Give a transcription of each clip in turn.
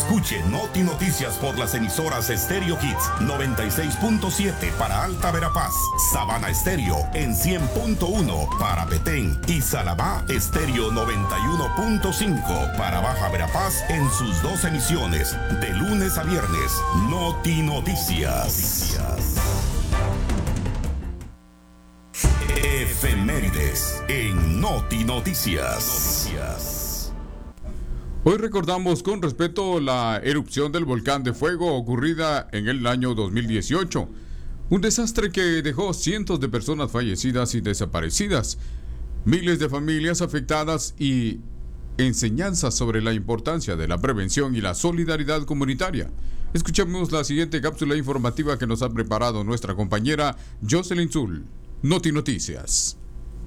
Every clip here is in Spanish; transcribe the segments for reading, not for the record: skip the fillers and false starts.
Escuche Noti Noticias por las emisoras Stereo Hits 96.7 para Alta Verapaz, Sabana Estéreo en 100.1 para Petén y Salabá Estéreo 91.5 para Baja Verapaz en sus dos emisiones de lunes a viernes. Noti Noticias. Efemérides en Noti Noticias. Hoy recordamos con respeto la erupción del volcán de fuego ocurrida en el año 2018. Un desastre que dejó cientos de personas fallecidas y desaparecidas, miles de familias afectadas y enseñanzas sobre la importancia de la prevención y la solidaridad comunitaria. Escuchemos la siguiente cápsula informativa que nos ha preparado nuestra compañera Jocelyn Zul. Noti Noticias.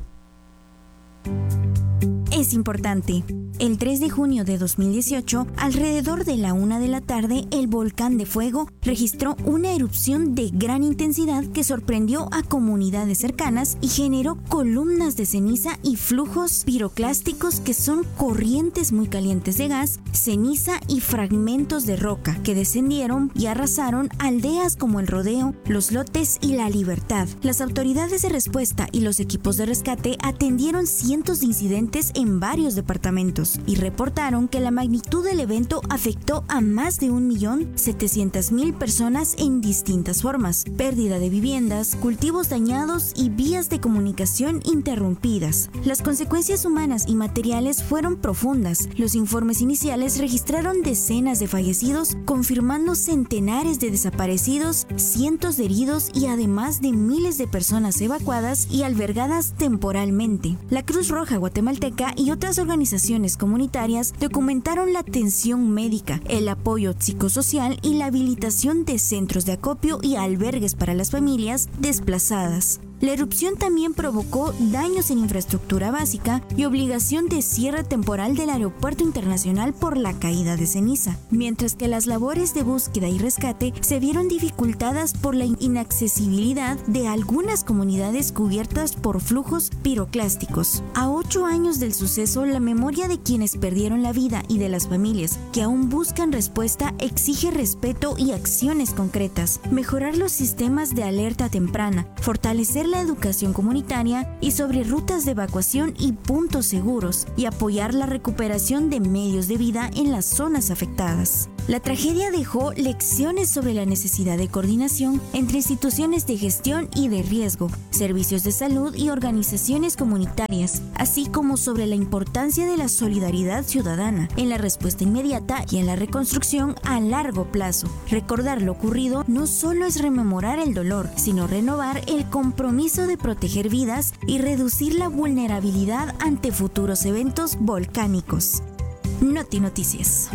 Es importante. El 3 de junio de 2018, alrededor de la 1 de la tarde, el volcán de fuego registró una erupción de gran intensidad que sorprendió a comunidades cercanas y generó columnas de ceniza y flujos piroclásticos que son corrientes muy calientes de gas, ceniza y fragmentos de roca que descendieron y arrasaron aldeas como El Rodeo, Los Lotes y La Libertad. Las autoridades de respuesta y los equipos de rescate atendieron cientos de incidentes en varios departamentos y reportaron que la magnitud del evento afectó a más de 1.700.000 personas en distintas formas: pérdida de viviendas, cultivos dañados y vías de comunicación interrumpidas. Las consecuencias humanas y materiales fueron profundas. Los informes iniciales registraron decenas de fallecidos, confirmando centenares de desaparecidos, cientos de heridos y además de miles de personas evacuadas y albergadas temporalmente. La Cruz Roja Guatemalteca y otras organizaciones comunitarias documentaron la atención médica, el apoyo psicosocial y la habilitación de centros de acopio y albergues para las familias desplazadas. La erupción también provocó daños en infraestructura básica y obligación de cierre temporal del aeropuerto internacional por la caída de ceniza, mientras que las labores de búsqueda y rescate se vieron dificultadas por la inaccesibilidad de algunas comunidades cubiertas por flujos piroclásticos. A 8 años del suceso, la memoria de quienes perdieron la vida y de las familias que aún buscan respuesta exige respeto y acciones concretas, mejorar los sistemas de alerta temprana, fortalecer la educación comunitaria y sobre rutas de evacuación y puntos seguros, y apoyar la recuperación de medios de vida en las zonas afectadas. La tragedia dejó lecciones sobre la necesidad de coordinación entre instituciones de gestión y de riesgo, servicios de salud y organizaciones comunitarias, así como sobre la importancia de la solidaridad ciudadana en la respuesta inmediata y en la reconstrucción a largo plazo. Recordar lo ocurrido no solo es rememorar el dolor, sino renovar el compromiso de proteger vidas y reducir la vulnerabilidad ante futuros eventos volcánicos. Noti Noticias.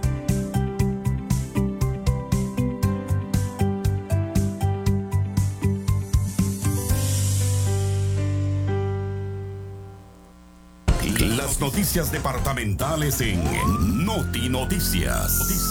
Las noticias departamentales en Noti Noticias.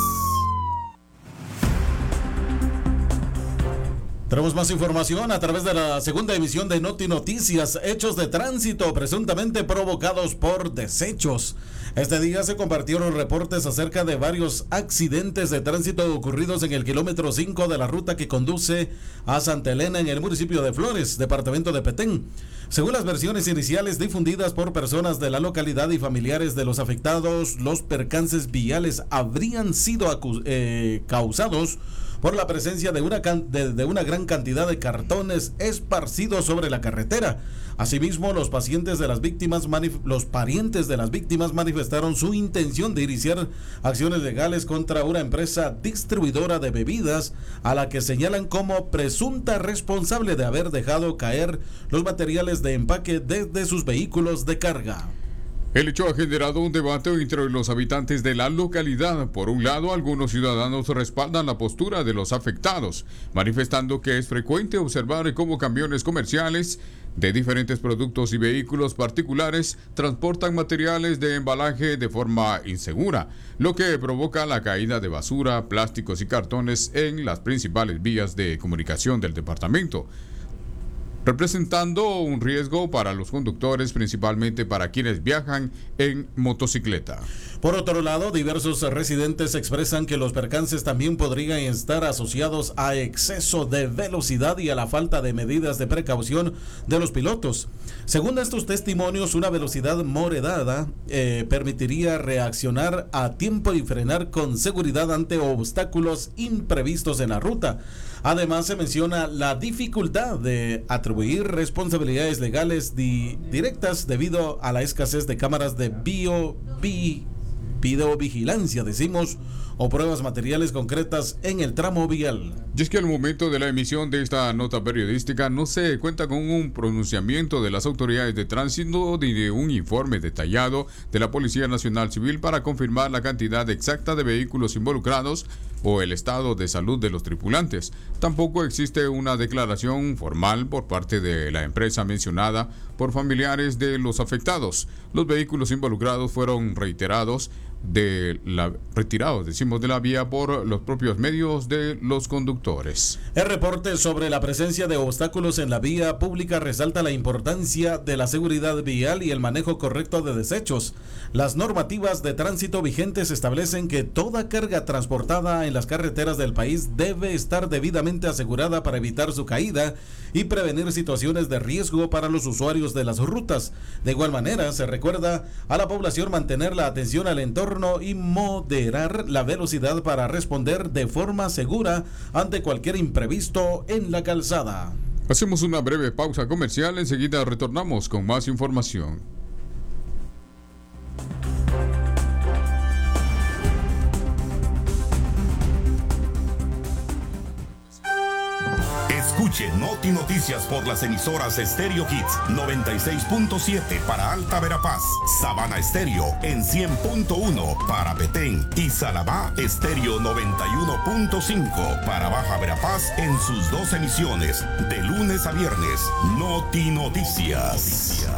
Tenemos más información a través de la segunda emisión de Noti Noticias. Hechos de tránsito presuntamente provocados por desechos. Este día se compartieron reportes acerca de varios accidentes de tránsito ocurridos en el kilómetro 5 de la ruta que conduce a Santa Elena en el municipio de Flores, departamento de Petén. Según las versiones iniciales difundidas por personas de la localidad y familiares de los afectados, los percances viales habrían sido causados por la presencia de una gran cantidad de cartones esparcidos sobre la carretera. Asimismo, los parientes de las víctimas manifestaron su intención de iniciar acciones legales contra una empresa distribuidora de bebidas a la que señalan como presunta responsable de haber dejado caer los materiales de empaque desde sus vehículos de carga. El hecho ha generado un debate entre los habitantes de la localidad. Por un lado, algunos ciudadanos respaldan la postura de los afectados, manifestando que es frecuente observar cómo camiones comerciales de diferentes productos y vehículos particulares transportan materiales de embalaje de forma insegura, lo que provoca la caída de basura, plásticos y cartones en las principales vías de comunicación del departamento. representando un riesgo para los conductores, principalmente para quienes viajan en motocicleta. Por otro lado, diversos residentes expresan que los percances también podrían estar asociados a exceso de velocidad y a la falta de medidas de precaución de los pilotos. Según estos testimonios, una velocidad moderada permitiría reaccionar a tiempo y frenar con seguridad ante obstáculos imprevistos en la ruta. Además, se menciona la dificultad de atribuir responsabilidades legales directas debido a la escasez de cámaras de videovigilancia, o pruebas materiales concretas en el tramo vial. Y es que al momento de la emisión de esta nota periodística no se cuenta con un pronunciamiento de las autoridades de tránsito ni de un informe detallado de la Policía Nacional Civil para confirmar la cantidad exacta de vehículos involucrados o el estado de salud de los tripulantes. Tampoco existe una declaración formal por parte de la empresa mencionada por familiares de los afectados. Los vehículos involucrados fueron retirados de la vía por los propios medios de los conductores. El reporte sobre la presencia de obstáculos en la vía pública resalta la importancia de la seguridad vial y el manejo correcto de desechos. Las normativas de tránsito vigentes establecen que toda carga transportada en las carreteras del país debe estar debidamente asegurada para evitar su caída y prevenir situaciones de riesgo para los usuarios de las rutas. De igual manera, se recuerda a la población mantener la atención al entorno y moderar la velocidad para responder de forma segura ante cualquier imprevisto en la calzada. Hacemos una breve pausa comercial, enseguida retornamos con más información. Escuche Noti Noticias por las emisoras Estéreo Hits 96.7 para Alta Verapaz, Sabana Estéreo en 100.1 para Petén y Salabá Estéreo 91.5 para Baja Verapaz en sus dos emisiones de lunes a viernes. Noti Noticias.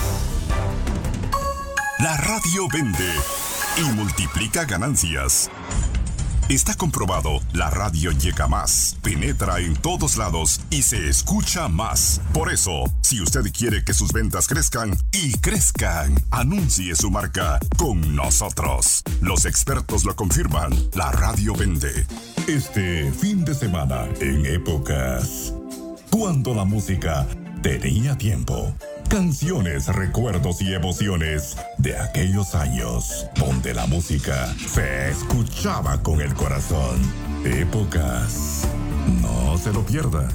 La radio vende y multiplica ganancias. Está comprobado, la radio llega más, penetra en todos lados y se escucha más. Por eso, si usted quiere que sus ventas crezcan y crezcan, anuncie su marca con nosotros. Los expertos lo confirman, la radio vende. Este fin de semana, en épocas cuando la música tenía tiempo. Canciones, recuerdos y emociones de aquellos años donde la música se escuchaba con el corazón. Épocas. No se lo pierda.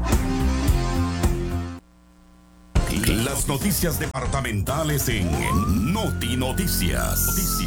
Las noticias departamentales en Noti Noticias.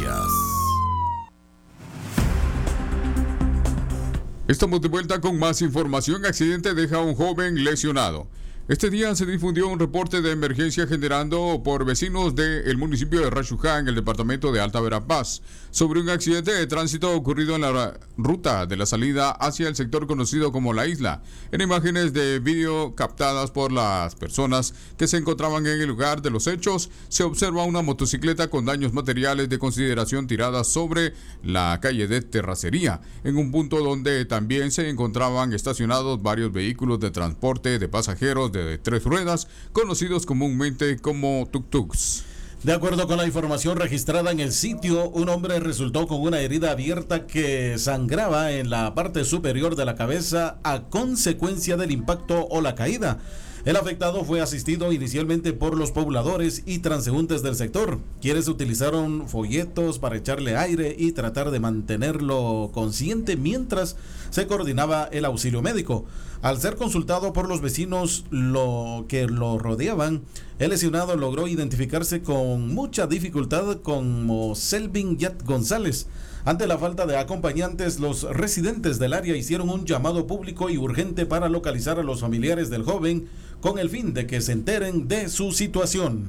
Estamos de vuelta con más información. Accidente deja a un joven lesionado. Este día se difundió un reporte de emergencia generado por vecinos del municipio de Rachujá, en el departamento de Alta Verapaz, sobre un accidente de tránsito ocurrido en la ruta de la salida hacia el sector conocido como La Isla. En imágenes de vídeo captadas por las personas que se encontraban en el lugar de los hechos, se observa una motocicleta con daños materiales de consideración tirada sobre la calle de Terracería, en un punto donde también se encontraban estacionados varios vehículos de transporte de pasajeros de 3 ruedas, conocidos comúnmente como tuk-tuks. De acuerdo con la información registrada en el sitio, un hombre resultó con una herida abierta que sangraba en la parte superior de la cabeza a consecuencia del impacto o la caída. El afectado fue asistido inicialmente por los pobladores y transeúntes del sector, quienes utilizaron folletos para echarle aire y tratar de mantenerlo consciente mientras se coordinaba el auxilio médico. Al ser consultado por los vecinos que lo rodeaban, el lesionado logró identificarse con mucha dificultad como Selvin Yat González. Ante la falta de acompañantes, los residentes del área hicieron un llamado público y urgente para localizar a los familiares del joven con el fin de que se enteren de su situación.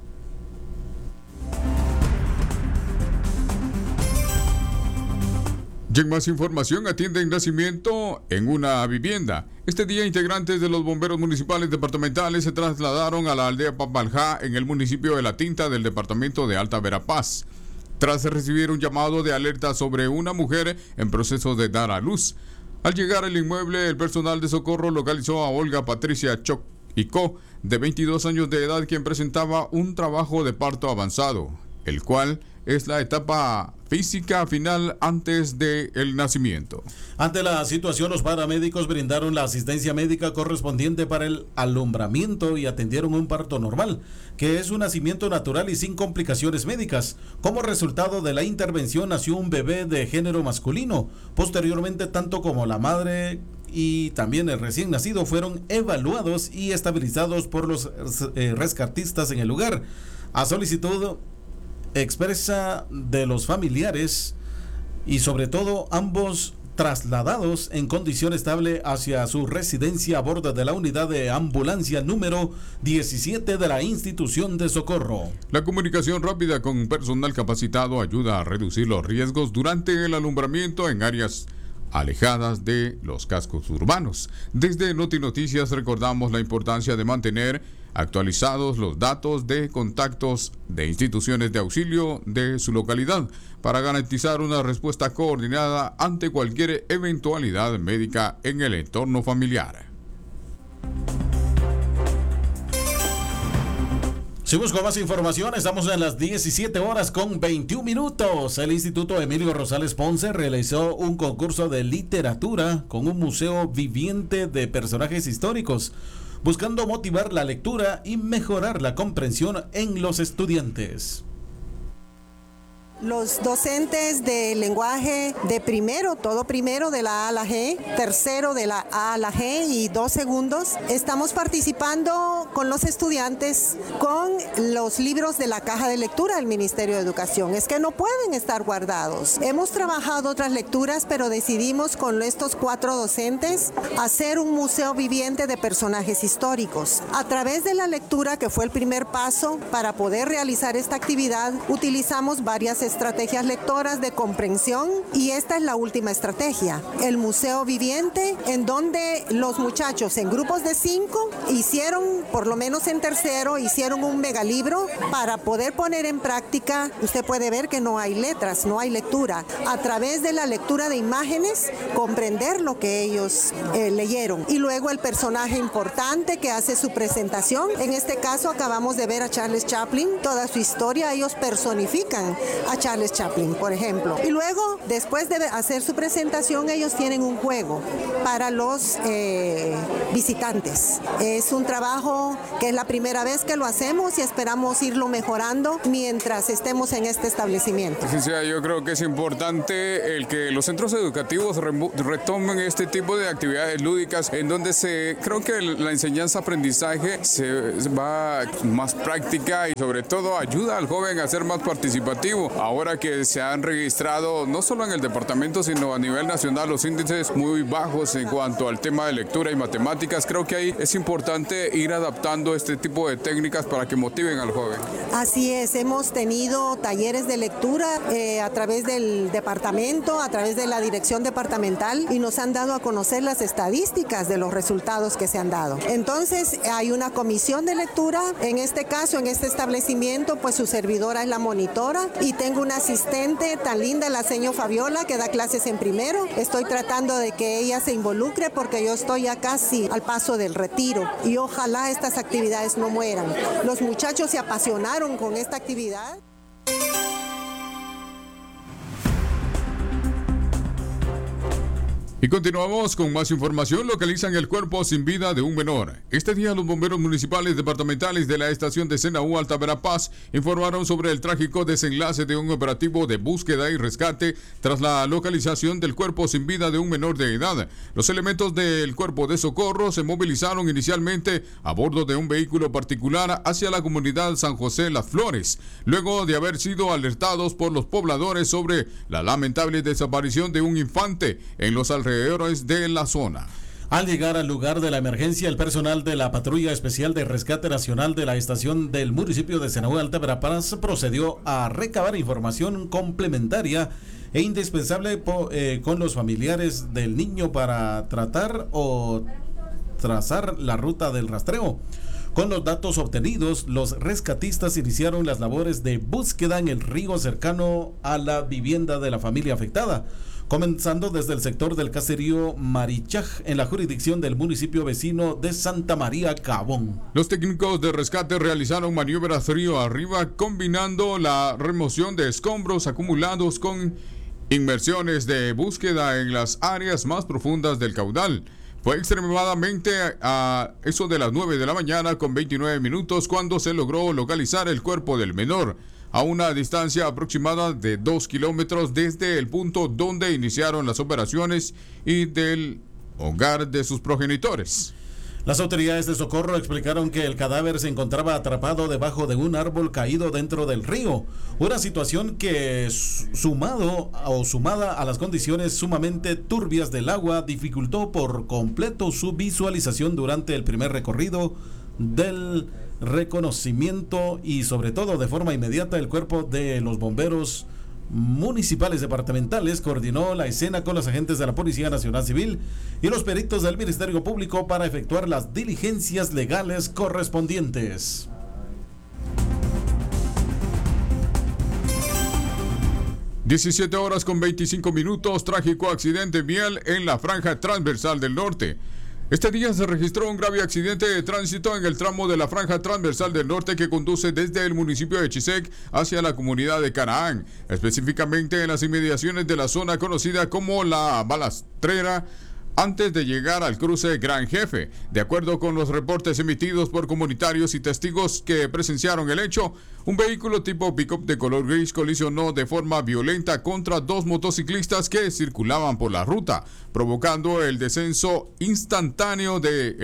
Y en más información, atienden nacimiento en una vivienda. Este día, integrantes de los bomberos municipales departamentales se trasladaron a la aldea Papaljá en el municipio de La Tinta del departamento de Alta Verapaz, tras recibir un llamado de alerta sobre una mujer en proceso de dar a luz. Al llegar al inmueble, el personal de socorro localizó a Olga Patricia Icó, de 22 años de edad, quien presentaba un trabajo de parto avanzado, el cual es la etapa física final antes del nacimiento. Ante la situación, los paramédicos brindaron la asistencia médica correspondiente para el alumbramiento y atendieron un parto normal, que es un nacimiento natural y sin complicaciones médicas. Como resultado de la intervención nació un bebé de género masculino. Posteriormente, tanto como la madre y también el recién nacido fueron evaluados y estabilizados por los rescatistas en el lugar. A solicitud expresa de los familiares y sobre todo ambos trasladados en condición estable hacia su residencia a bordo de la unidad de ambulancia número 17 de la institución de socorro. La comunicación rápida con personal capacitado ayuda a reducir los riesgos durante el alumbramiento en áreas alejadas de los cascos urbanos. Desde Noti Noticias recordamos la importancia de mantener actualizados los datos de contactos de instituciones de auxilio de su localidad para garantizar una respuesta coordinada ante cualquier eventualidad médica en el entorno familiar. Seguimos con más información, estamos en las 17 horas con 21 minutos. El Instituto Emilio Rosales Ponce realizó un concurso de literatura con un museo viviente de personajes históricos, buscando motivar la lectura y mejorar la comprensión en los estudiantes. Los docentes de lenguaje de primero, todo primero de la A a la G, tercero de la A a la G y 2 segundos, estamos participando con los estudiantes con los libros de la caja de lectura del Ministerio de Educación. Es que no pueden estar guardados. Hemos trabajado otras lecturas, pero decidimos con estos 4 docentes hacer un museo viviente de personajes históricos. A través de la lectura, que fue el primer paso para poder realizar esta actividad, utilizamos varias estrategias lectoras de comprensión y esta es la última estrategia, el museo viviente, en donde los muchachos en grupos de 5 hicieron, por lo menos en tercero, hicieron un megalibro para poder poner en práctica. Usted puede ver que no hay letras, no hay lectura. A través de la lectura de imágenes, comprender lo que ellos leyeron. Y luego el personaje importante que hace su presentación. En este caso acabamos de ver a Charles Chaplin, toda su historia, ellos personifican a Charles Chaplin, por ejemplo. Y luego, después de hacer su presentación, ellos tienen un juego para los visitantes. Es un trabajo que es la primera vez que lo hacemos y esperamos irlo mejorando mientras estemos en este establecimiento. Licenciada, yo creo que es importante el que los centros educativos retomen este tipo de actividades lúdicas en donde creo que la enseñanza-aprendizaje se va más práctica y sobre todo ayuda al joven a ser más participativo. Ahora que se han registrado no solo en el departamento sino a nivel nacional los índices muy bajos en cuanto al tema de lectura y matemáticas, creo que ahí es importante ir adaptando este tipo de técnicas para que motiven al joven. Así es, hemos tenido talleres de lectura a través del departamento, a través de la dirección departamental y nos han dado a conocer las estadísticas de los resultados que se han dado. Entonces hay una comisión de lectura, en este caso, en este establecimiento, pues su servidora es la monitora y tengo una asistente tan linda, la señora Fabiola, que da clases en primero. Estoy tratando de que ella se involucre porque yo estoy ya casi al paso del retiro y ojalá estas actividades no mueran. Los muchachos se apasionaron con esta actividad. Y continuamos con más información. Localizan el cuerpo sin vida de un menor. Este día los bomberos municipales departamentales de la estación de Senaú Alta Verapaz informaron sobre el trágico desenlace de un operativo de búsqueda y rescate tras la localización del cuerpo sin vida de un menor de edad. Los elementos del cuerpo de socorro se movilizaron inicialmente a bordo de un vehículo particular hacia la comunidad San José Las Flores, luego de haber sido alertados por los pobladores sobre la lamentable desaparición de un infante en los alrededores de la zona. Al llegar al lugar de la emergencia, el personal de la Patrulla Especial de Rescate Nacional de la estación del municipio de Senaú Alta Verapaz procedió a recabar información complementaria e indispensable con los familiares del niño para tratar o trazar la ruta del rastreo. Con los datos obtenidos, los rescatistas iniciaron las labores de búsqueda en el río cercano a la vivienda de la familia afectada, comenzando desde el sector del caserío Marichaj, en la jurisdicción del municipio vecino de Santa María Cabón. Los técnicos de rescate realizaron maniobras río arriba, combinando la remoción de escombros acumulados con inmersiones de búsqueda en las áreas más profundas del caudal. Fue extremadamente a eso de las 9 de la mañana con 29 minutos cuando se logró localizar el cuerpo del menor, a una distancia aproximada de 2 kilómetros desde el punto donde iniciaron las operaciones y del hogar de sus progenitores. Las autoridades de socorro explicaron que el cadáver se encontraba atrapado debajo de un árbol caído dentro del río, una situación que sumada a las condiciones sumamente turbias del agua dificultó por completo su visualización durante el primer recorrido del reconocimiento y sobre todo de forma inmediata el cuerpo de los bomberos municipales departamentales coordinó la escena con los agentes de la Policía Nacional Civil y los peritos del Ministerio Público para efectuar las diligencias legales correspondientes. (17:25) Trágico accidente vial en la franja transversal del norte. Este día se registró un grave accidente de tránsito en el tramo de la franja transversal del norte que conduce desde el municipio de Chisec hacia la comunidad de Canaán, específicamente en las inmediaciones de la zona conocida como La Balastrera, antes de llegar al cruce Gran Jefe. De acuerdo con los reportes emitidos por comunitarios y testigos que presenciaron el hecho, un vehículo tipo pick-up de color gris colisionó de forma violenta contra dos motociclistas que circulaban por la ruta, provocando el deceso instantáneo de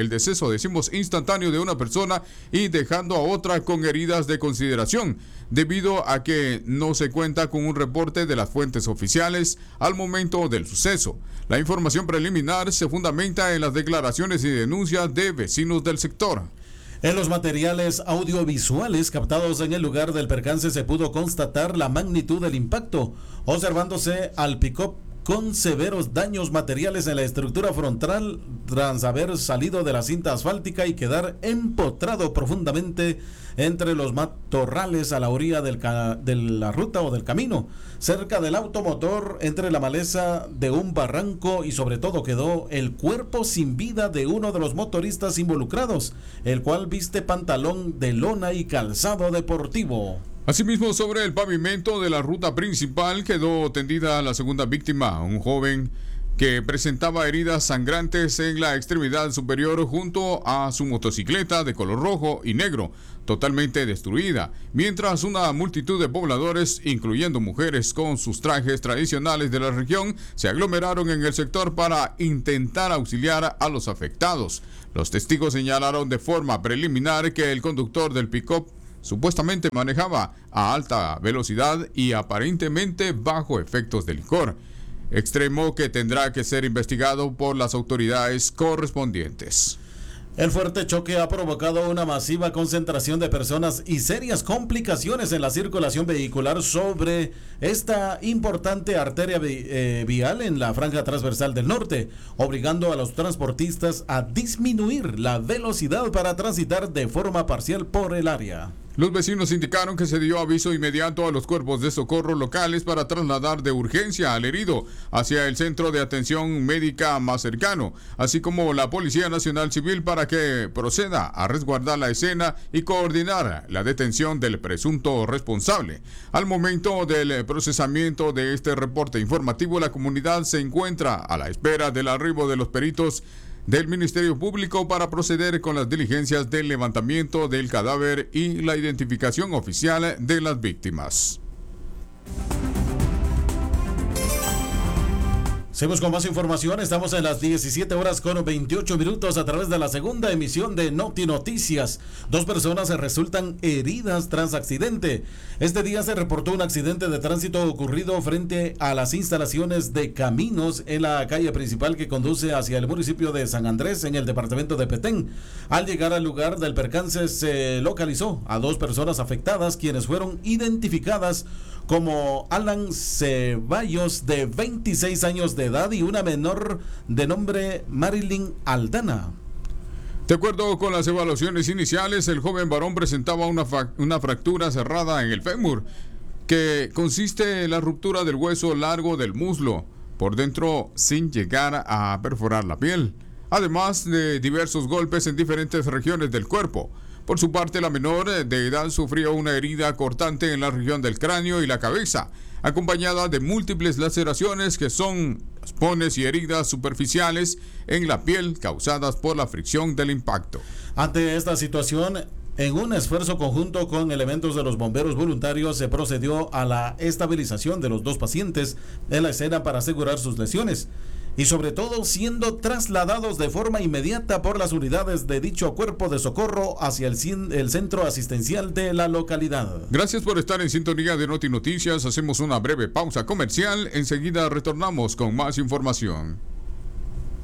una persona y dejando a otra con heridas de consideración, debido a que no se cuenta con un reporte de las fuentes oficiales al momento del suceso. La información preliminar se fundamenta en las declaraciones y denuncias de vecinos del sector. En los materiales audiovisuales captados en el lugar del percance se pudo constatar la magnitud del impacto, observándose al pick-up con severos daños materiales en la estructura frontal tras haber salido de la cinta asfáltica y quedar empotrado profundamente entre los matorrales a la orilla de la ruta o del camino, cerca del automotor, entre la maleza de un barranco, y sobre todo quedó el cuerpo sin vida de uno de los motoristas involucrados, el cual viste pantalón de lona y calzado deportivo. Asimismo, sobre el pavimento de la ruta principal quedó tendida la segunda víctima, un joven que presentaba heridas sangrantes en la extremidad superior junto a su motocicleta de color rojo y negro, totalmente destruida, mientras una multitud de pobladores, incluyendo mujeres con sus trajes tradicionales de la región, se aglomeraron en el sector para intentar auxiliar a los afectados. Los testigos señalaron de forma preliminar que el conductor del pick-up supuestamente manejaba a alta velocidad y aparentemente bajo efectos de licor, extremo que tendrá que ser investigado por las autoridades correspondientes. El fuerte choque ha provocado una masiva concentración de personas y serias complicaciones en la circulación vehicular sobre esta importante arteria vial en la franja transversal del norte, obligando a los transportistas a disminuir la velocidad para transitar de forma parcial por el área. Los vecinos indicaron que se dio aviso inmediato a los cuerpos de socorro locales para trasladar de urgencia al herido hacia el centro de atención médica más cercano, así como la Policía Nacional Civil para que proceda a resguardar la escena y coordinar la detención del presunto responsable. Al momento del procesamiento de este reporte informativo, la comunidad se encuentra a la espera del arribo de los peritos del Ministerio Público para proceder con las diligencias del levantamiento del cadáver y la identificación oficial de las víctimas. Seguimos con más información. Estamos en las 17:28 a través de la segunda emisión de Noti Noticias. 2 personas resultan heridas tras accidente. Este día se reportó un accidente de tránsito ocurrido frente a las instalaciones de Caminos en la calle principal que conduce hacia el municipio de San Andrés en el departamento de Petén. Al llegar al lugar del percance se localizó a 2 personas afectadas, quienes fueron identificadas como Alan Ceballos, de 26 años de edad, y una menor de nombre Marilyn Aldana. De acuerdo con las evaluaciones iniciales, el joven varón presentaba una fractura cerrada en el fémur, que consiste en la ruptura del hueso largo del muslo por dentro sin llegar a perforar la piel, además de diversos golpes en diferentes regiones del cuerpo. Por su parte, la menor de edad sufrió una herida cortante en la región del cráneo y la cabeza, acompañada de múltiples laceraciones que son raspones y heridas superficiales en la piel causadas por la fricción del impacto. Ante esta situación, en un esfuerzo conjunto con elementos de los bomberos voluntarios, se procedió a la estabilización de los dos pacientes en la escena para asegurar sus lesiones y sobre todo siendo trasladados de forma inmediata por las unidades de dicho cuerpo de socorro hacia el centro asistencial de la localidad. Gracias por estar en sintonía de Noti Noticias. Hacemos una breve pausa comercial. Enseguida retornamos con más información.